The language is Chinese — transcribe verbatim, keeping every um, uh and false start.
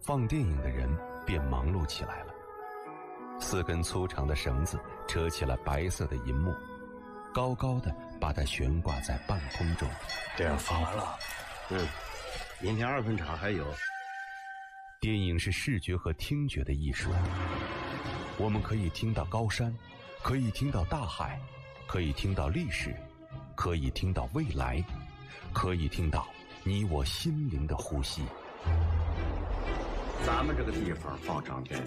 放电影的人便忙碌起来了。四根粗长的绳子扯起了白色的银幕，高高的把它悬挂在半空中。 电影放完了，嗯，明天二分场还有。 电影是视觉和听觉的艺术，我们可以听到高山，可以听到大海，可以听到历史，可以听到未来，可以听到你我心灵的呼吸。 咱们这个地方放场电影，